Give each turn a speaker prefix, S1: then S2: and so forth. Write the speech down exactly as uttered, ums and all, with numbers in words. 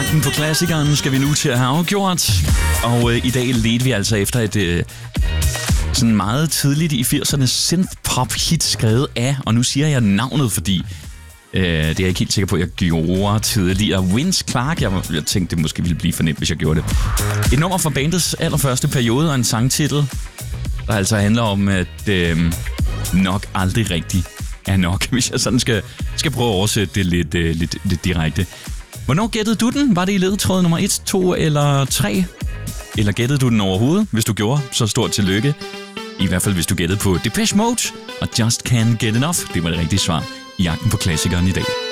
S1: Jagten på klassikeren skal vi nu til at have afgjort. Og øh, i dag ledte vi altså efter et øh, sådan meget tidligt i firserne synth-pop-hit skrevet af, og nu siger jeg navnet, fordi øh, det er jeg ikke helt sikker på, at jeg gjorde tidligere. Vince Clarke, jeg, jeg tænkte, det måske ville blive for nemt, hvis jeg gjorde det. Et nummer fra bandets allerførste periode og en sangtitel, der altså handler om, at øh, nok aldrig rigtigt er nok, hvis jeg sådan skal, skal prøve at oversætte det lidt, øh, lidt, lidt direkte. Hvornår gættede du den? Var det i ledetråd nummer et, to eller tre? Eller gættede du den overhovedet? Hvis du gjorde, så stort tillykke. I hvert fald hvis du gættede på Depeche Mode og Just Can't Get Enough. Det var det rigtige svar i Jagten på klassikeren i dag.